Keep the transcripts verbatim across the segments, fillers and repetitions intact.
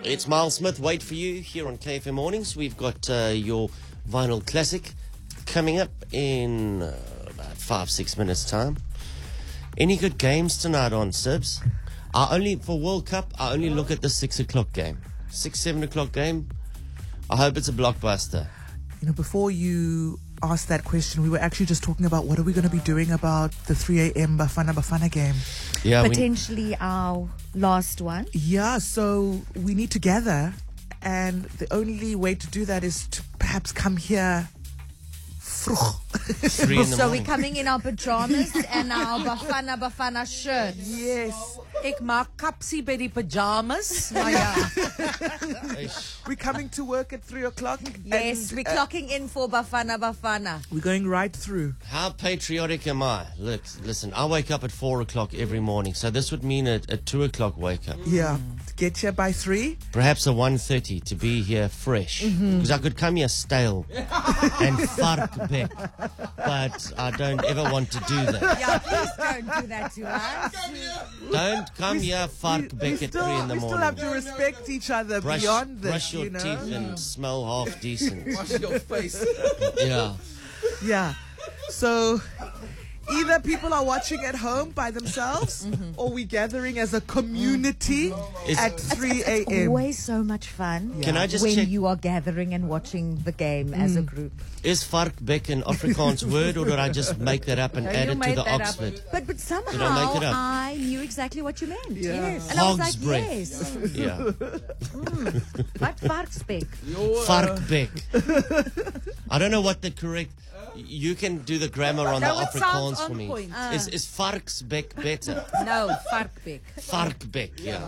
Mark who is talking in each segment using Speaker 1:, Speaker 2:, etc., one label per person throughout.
Speaker 1: It's Miles Smith. Wait for you here on K F M Mornings. We've got uh, your vinyl classic coming up in uh, about five, six minutes' time. Any good games tonight on Sibs? I only, for World Cup, I only look at the six o'clock game. Six, seven o'clock game. I hope it's a blockbuster.
Speaker 2: You know, before you asked that question, we were actually just talking about what are we going to be doing about the three a.m. Bafana Bafana game.
Speaker 1: Yeah,
Speaker 3: Potentially we... our last one.
Speaker 2: Yeah, so we need to gather, and the only way to do that is to perhaps come here vroeg.
Speaker 1: Three in the
Speaker 3: So
Speaker 1: morning.
Speaker 3: we're coming in our pajamas and our Bafana Bafana shirts.
Speaker 2: Yes.
Speaker 4: Ek maak kapsie by die pajamas.
Speaker 3: Oh, yeah.
Speaker 2: We're coming to work at three o'clock.
Speaker 3: Yes,
Speaker 2: and,
Speaker 3: we're clocking in for Bafana Bafana.
Speaker 2: We're going right through.
Speaker 1: How patriotic am I? Look, listen, I wake up at four o'clock every morning, so this would mean a, a two o'clock wake up.
Speaker 2: Yeah. To get here by three.
Speaker 1: Perhaps a one thirty to be here fresh. Because
Speaker 2: Mm-hmm.
Speaker 1: I could come here stale and fark back, but I don't ever want to do that.
Speaker 3: Yeah, please don't do that to us.
Speaker 1: Don't come here fark
Speaker 2: we,
Speaker 1: back
Speaker 2: we
Speaker 1: at
Speaker 2: still,
Speaker 1: three in the
Speaker 2: we
Speaker 1: morning.
Speaker 2: still have to respect each other
Speaker 1: brush,
Speaker 2: beyond this.
Speaker 1: brush your
Speaker 2: you know?
Speaker 1: teeth and smell half decent.
Speaker 5: Wash your face.
Speaker 1: Yeah.
Speaker 2: Yeah. So either people are watching at home by themselves, or we gathering as a community
Speaker 1: It's-
Speaker 2: at three
Speaker 3: It's
Speaker 2: a.m.
Speaker 3: always so much fun
Speaker 1: Can I just
Speaker 3: when
Speaker 1: check,
Speaker 3: you are gathering and watching the game as a
Speaker 2: Mm.
Speaker 3: group.
Speaker 1: is fark back an Afrikaans word, or did I just make that up and
Speaker 4: No,
Speaker 1: add
Speaker 4: you
Speaker 1: it to
Speaker 4: made
Speaker 1: the
Speaker 4: that up.
Speaker 1: Oxford?
Speaker 3: But but somehow
Speaker 1: Did I make it up?
Speaker 3: I knew exactly what you meant.
Speaker 2: Yeah.
Speaker 3: Yes. And I was
Speaker 1: Hog's
Speaker 3: like,
Speaker 1: breath.
Speaker 3: yes.
Speaker 1: Yeah.
Speaker 3: What varkspek?
Speaker 1: Fark back. I don't know what the correct... You can do the grammar on
Speaker 4: No,
Speaker 1: the
Speaker 4: it sounds
Speaker 1: Afrikaans for
Speaker 4: on
Speaker 1: me.
Speaker 4: point.
Speaker 1: Is, is fark's back better?
Speaker 4: No, varkbek.
Speaker 1: Fark back, yeah.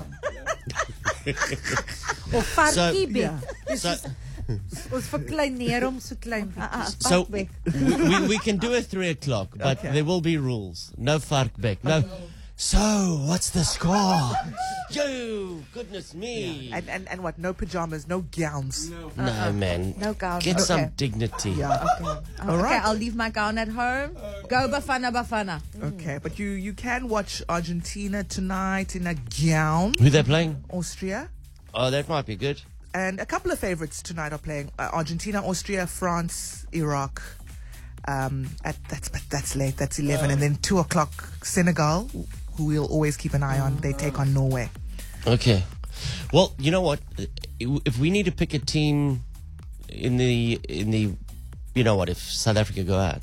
Speaker 4: Of varkiebek.
Speaker 2: Yeah.
Speaker 1: So,
Speaker 4: Ons verkleineer hom so klein bietjie.
Speaker 1: so
Speaker 3: Varkbek.
Speaker 1: we, we, we can do it three o'clock, but
Speaker 2: Okay.
Speaker 1: there will be rules. No fark back. No. So, what's the score? Yo, goodness me.
Speaker 2: And, and and what? No pajamas, no gowns.
Speaker 1: No, man.
Speaker 3: No gown.
Speaker 1: Get
Speaker 3: Okay.
Speaker 1: some dignity.
Speaker 2: Yeah.
Speaker 3: Oh,
Speaker 2: All
Speaker 3: okay,
Speaker 2: right.
Speaker 3: I'll leave my gown at home. Go Bafana Bafana.
Speaker 2: Okay, but you you can watch Argentina tonight in a gown.
Speaker 1: Who they playing?
Speaker 2: Austria.
Speaker 1: Oh, that might be good.
Speaker 2: And a couple of favorites tonight are playing uh, Argentina, Austria, France, Iraq. Um, at that's but that's late. That's eleven, and then two o'clock Senegal, who we'll always keep an eye on. They take on Norway.
Speaker 1: Okay. Well, you know what? If we need to pick a team in the in the, you know what? If South Africa go out,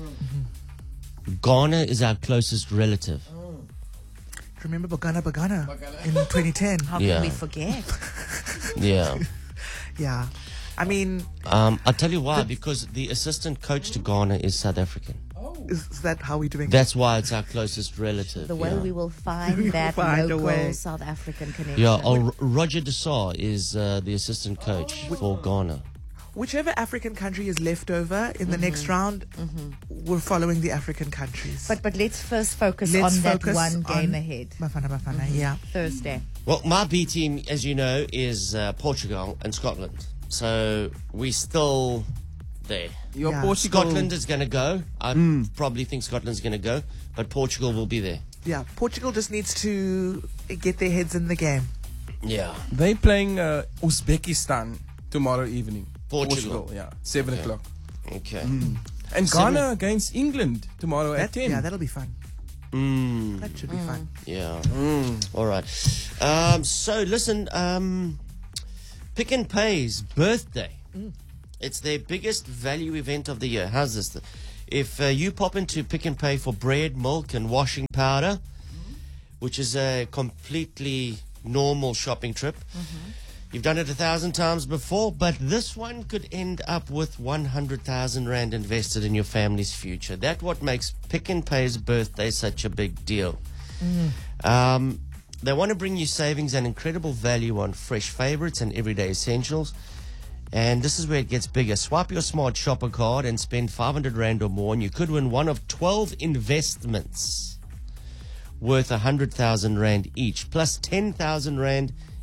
Speaker 1: Ghana is our closest relative.
Speaker 2: Remember Bagana Bagana in twenty ten?
Speaker 3: How
Speaker 1: Yeah.
Speaker 3: can we forget?
Speaker 1: Yeah.
Speaker 2: Yeah, I mean,
Speaker 1: Um, I'll tell you why. Because the assistant coach to Ghana is South African.
Speaker 2: is, is that how we're doing?
Speaker 1: That's why it's our closest relative.
Speaker 3: The way
Speaker 1: yeah.
Speaker 3: we will find
Speaker 2: We will
Speaker 3: that
Speaker 2: find a
Speaker 3: local
Speaker 2: way.
Speaker 3: South African connection.
Speaker 1: Yeah, oh, R- Roger Desar is uh, the assistant coach for Ghana.
Speaker 2: Whichever African country is left over in the next round, we're following the African countries.
Speaker 3: But but let's first focus
Speaker 2: Let's
Speaker 3: on that
Speaker 2: focus
Speaker 3: one game
Speaker 2: on-
Speaker 3: ahead.
Speaker 2: Bafana Bafana, yeah.
Speaker 3: Thursday.
Speaker 1: Well, my B team, as you know, is uh, Portugal and Scotland. So we're still there.
Speaker 5: Your
Speaker 2: Yeah.
Speaker 5: Portugal.
Speaker 1: Scotland is going to go. I probably think Scotland's going to go, but Portugal will be there.
Speaker 2: Yeah, Portugal just needs to get their heads in the game.
Speaker 1: Yeah.
Speaker 5: They playing uh, Uzbekistan tomorrow evening.
Speaker 1: Portugal.
Speaker 5: yeah, seven
Speaker 1: Okay.
Speaker 5: o'clock.
Speaker 1: Okay.
Speaker 5: And
Speaker 1: Seven-
Speaker 5: Ghana against England tomorrow
Speaker 2: That,
Speaker 5: at ten.
Speaker 2: yeah, that'll be fun.
Speaker 1: Mm,
Speaker 2: That should be fun.
Speaker 1: yeah. All right. Um, so, listen, um, Pick n Pay's birthday. It's their biggest value event of the year. How's this? If uh, you pop into Pick n Pay for bread, milk, and washing powder, which is a completely normal shopping trip, you've done it a thousand times before, but this one could end up with one hundred thousand rand invested in your family's future. That's what makes Pick n Pay's birthday such a big deal. Um, they want to bring you savings and incredible value on fresh favorites and everyday essentials. And this is where it gets bigger. Swipe your smart shopper card and spend five hundred rand or more, and you could win one of twelve investments worth one hundred thousand rand each, plus ten thousand rand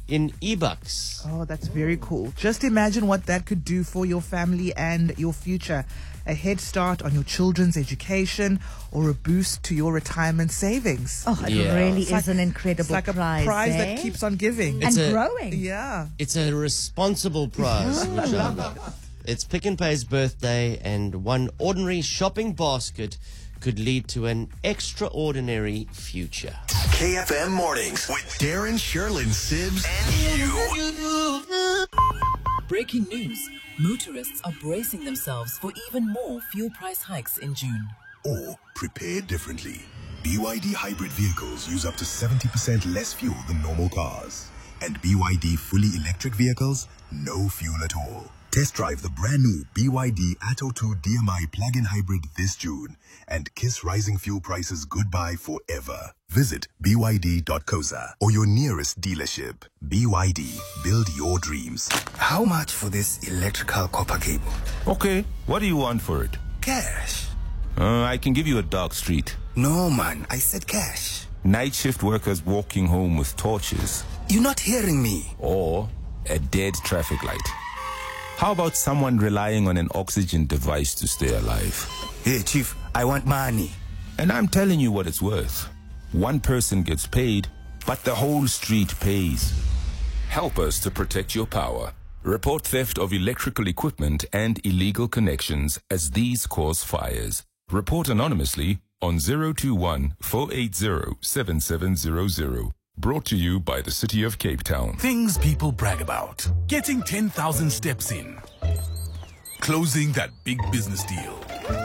Speaker 1: in e-bucks.
Speaker 2: Oh, that's very cool. Just imagine what that could do for your family and your future. A head start on your children's education or a boost to your retirement savings.
Speaker 3: Oh, it
Speaker 1: Yeah.
Speaker 3: really
Speaker 2: It's
Speaker 3: is
Speaker 2: like-
Speaker 3: an incredible
Speaker 2: It's like a
Speaker 3: prize.
Speaker 2: prize
Speaker 3: eh?
Speaker 2: that keeps on giving.
Speaker 3: and
Speaker 1: It's a-
Speaker 3: growing.
Speaker 2: Yeah.
Speaker 1: It's a responsible prize, which I love. It's Pick n Pay's birthday, and one ordinary shopping basket could lead to an extraordinary future.
Speaker 6: K F M Mornings with Darren, Sherlyn, Sibs, and you.
Speaker 7: Breaking news. Motorists are bracing themselves for even more fuel price hikes in June.
Speaker 6: Or prepare differently. B Y D hybrid vehicles use up to seventy percent less fuel than normal cars. And B Y D fully electric vehicles, no fuel at all. Test drive the brand new B Y D Atto two D M I plug-in hybrid this June and kiss rising fuel prices goodbye forever. Visit b y d dot c o s a or your nearest dealership. B Y D, build your dreams.
Speaker 8: How much for this electrical copper cable?
Speaker 9: Okay, what do you want for it?
Speaker 8: Cash.
Speaker 9: Uh, I can give you a dark street.
Speaker 8: No, man, I said cash.
Speaker 9: Night shift workers walking home with torches.
Speaker 8: You're not hearing me.
Speaker 9: Or a dead traffic light. How about someone relying on an oxygen device to stay alive?
Speaker 8: Hey, Chief, I want money.
Speaker 9: And I'm telling you what it's worth. One person gets paid, but the whole street pays. Help us to protect your power. Report theft of electrical equipment and illegal connections as these cause fires. Report anonymously on zero two one, four eight zero, seven seven zero zero. Brought to you by the City of Cape Town.
Speaker 10: Things people brag about. Getting ten thousand steps in. Closing that big business deal.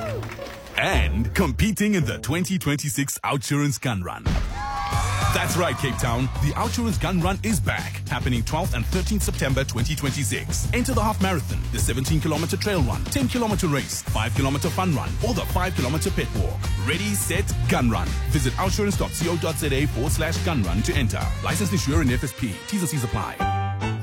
Speaker 10: And competing in the twenty twenty-six Outsurance Gun Run. That's right, Cape Town. The Outsurance Gun Run is back, happening twelfth and thirteenth September twenty twenty-six. Enter the half marathon, the seventeen kilometer trail run, ten kilometer race, five kilometer fun run, or the five kilometer pit walk. Ready, set, gun run. Visit outsurance dot co dot za forward slash gun run to enter. Licensed insurer in F S P. T's and C's apply.